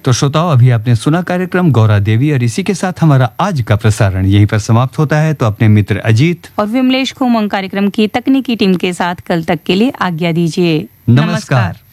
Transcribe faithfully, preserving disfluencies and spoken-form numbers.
तो श्रोताओं, अभी आपने सुना कार्यक्रम गौरा देवी और इसी के साथ हमारा आज का प्रसारण यहीं पर समाप्त होता है। तो अपने मित्र अजीत और विमलेश खोमंग कार्यक्रम की तकनीकी टीम के साथ कल तक के लिए आज्ञा दीजिए। नमस्कार।